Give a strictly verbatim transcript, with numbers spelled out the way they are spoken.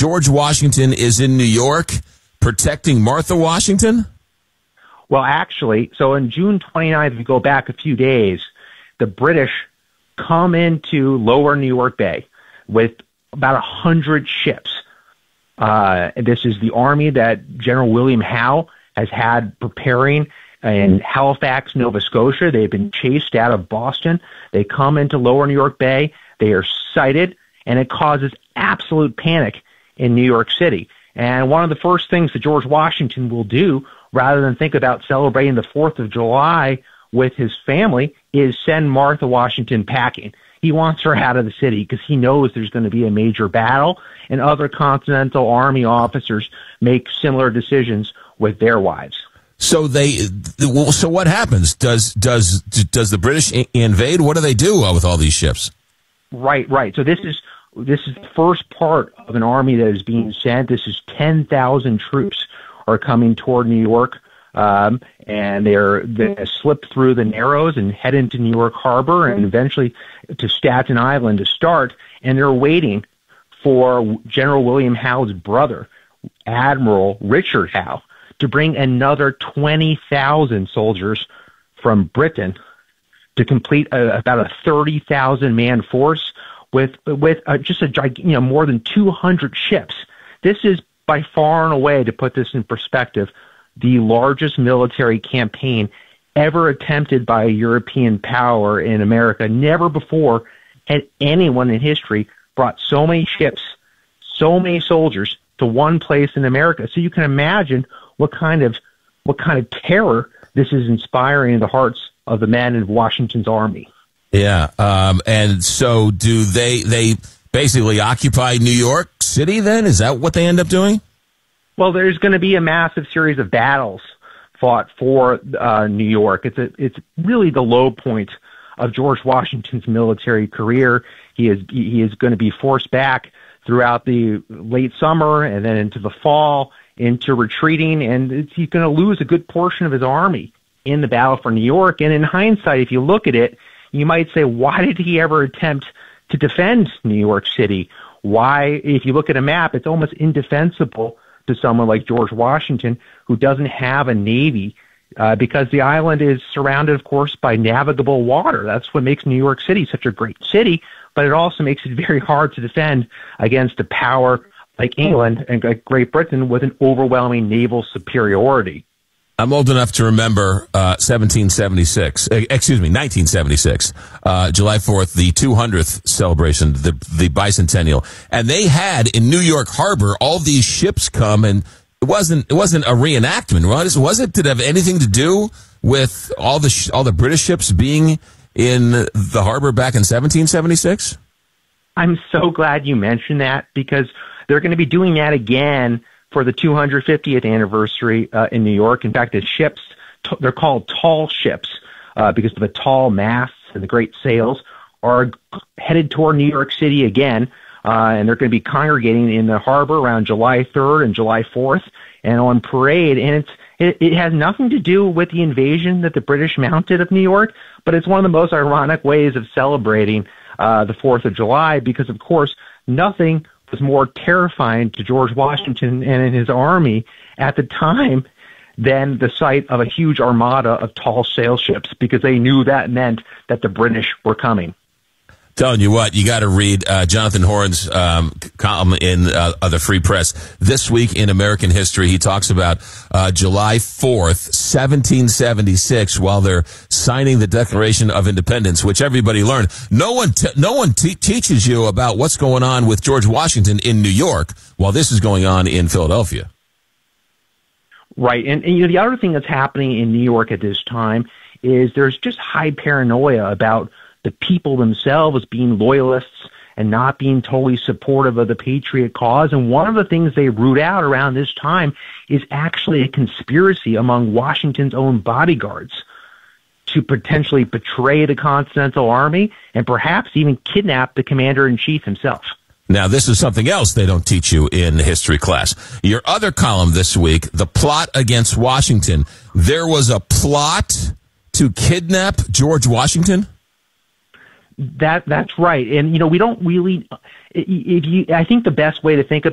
George Washington is in New York protecting Martha Washington? Well, actually, so on June twenty-ninth, if you go back a few days, the British come into lower New York Bay with about a hundred ships. Uh, this is the army that General William Howe has had preparing in Halifax, Nova Scotia. They've been chased out of Boston. They come into lower New York Bay. They are sighted, and it causes absolute panic in New York City. And one of the first things that George Washington will do, rather than think about celebrating the fourth of July with his family, is send Martha Washington packing. He wants her out of the city because he knows there's going to be a major battle, and other Continental Army officers make similar decisions with their wives. So they, so what happens? Does does does the British invade? What do they do with all these ships? Right, right. So this is this is the first part of an army that is being sent. This is ten thousand troops are coming toward New York, um, and they're they slip through the Narrows and head into New York Harbor and eventually to Staten Island to start. And they're waiting for General William Howe's brother, Admiral Richard Howe, to bring another twenty thousand soldiers from Britain to complete a, about a thirty thousand man force with with uh, just a you know more than two hundred ships. This is by far and away, to put this in perspective, the largest military campaign ever attempted by a European power in America. Never before had anyone in history brought so many ships, so many soldiers to one place in America. So you can imagine what kind of what kind of terror this is inspiring in the hearts of the men in Washington's army. Yeah, um, and so do they? They basically occupy New York City. Then is that what they end up doing? Well, there's going to be a massive series of battles fought for uh, New York. It's a, it's really the low point of George Washington's military career. He is he is going to be forced back throughout the late summer and then into the fall, into retreating, and it's, he's going to lose a good portion of his army in the battle for New York. And in hindsight, if you look at it, you might say, why did he ever attempt to defend New York City? Why, if you look at a map, it's almost indefensible to someone like George Washington, who doesn't have a navy, uh, because the island is surrounded, of course, by navigable water. That's what makes New York City such a great city, but it also makes it very hard to defend against a power like England and like Great Britain with an overwhelming naval superiority. I'm old enough to remember uh, seventeen seventy-six, uh, excuse me, nineteen seventy-six, uh, July fourth, the two hundredth celebration, the the bicentennial, and they had in New York Harbor all these ships come, and it wasn't it wasn't a reenactment, was was it? Did it have anything to do with all the sh- all the British ships being in the harbor back in seventeen seventy-six? I'm so glad you mentioned that, because they're going to be doing that again for the two hundred fiftieth anniversary uh, in New York. In fact, the ships, t- they're called tall ships uh, because of the tall masts and the great sails, are headed toward New York City again, uh, and they're going to be congregating in the harbor around July third and July fourth and on parade. And it's it, it has nothing to do with the invasion that the British mounted of New York, but it's one of the most ironic ways of celebrating uh, the fourth of July, because, of course, nothing was more terrifying to George Washington and his army at the time than the sight of a huge armada of tall sail ships, because they knew that meant that the British were coming. Telling you what, you got to read uh, Jonathan Horn's um, column in uh, the Free Press this week in American history. He talks about uh, July fourth, seventeen seventy-six, while they're signing the Declaration of Independence, which everybody learned. No one, t- no one te- teaches you about what's going on with George Washington in New York while this is going on in Philadelphia. Right, and, and you know the other thing that's happening in New York at this time is there's just high paranoia about the people themselves being loyalists and not being totally supportive of the patriot cause. And one of the things they root out around this time is actually a conspiracy among Washington's own bodyguards to potentially betray the Continental Army and perhaps even kidnap the commander-in-chief himself. Now, this is something else they don't teach you in history class. Your other column this week, The Plot Against Washington. There was a plot to kidnap George Washington? That that's right, and you know we don't really. If you, I think the best way to think